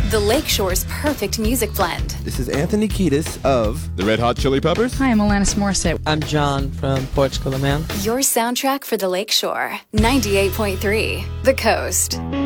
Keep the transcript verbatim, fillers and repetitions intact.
The Lakeshore's perfect music blend. This is Anthony Kiedis of the Red Hot Chili Peppers. Hi, I'm Alanis Morissette. I'm John from Portugal the Man. Your soundtrack for the Lakeshore. ninety-eight point three The Coast.